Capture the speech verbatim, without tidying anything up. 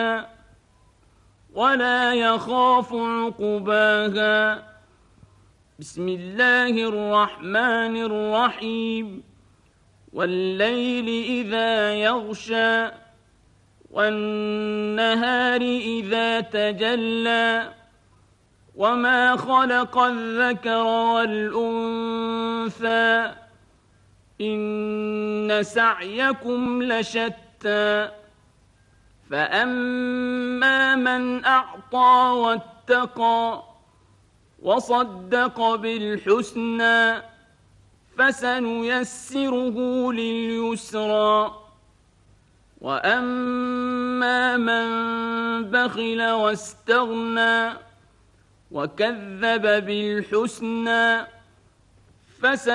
ولا يخاف عقباها. بسم الله الرحمن الرحيم. والليل إذا يغشى والنهار إذا تجلى وما خلق الذكر والأنثى إن سعيكم لشتى فأما من أعطى واتقى وصدق بالحسنى فسنيسره لليسرى وأما من بخل واستغنى وكذب بالحسنى فسنيسره